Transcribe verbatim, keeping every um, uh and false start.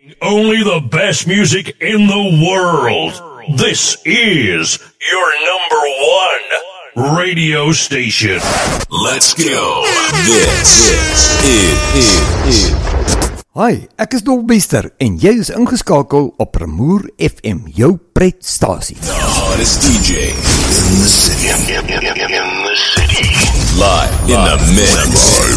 Only the best music in the world. This is your number one radio station. Let's go. This is, is, is. Hi, ek is Dol Bester en jy is ingeskakel op Pramoer F M, jou pretstasie. The hottest D J in the city. In, in, in, in the city. Live in the mix.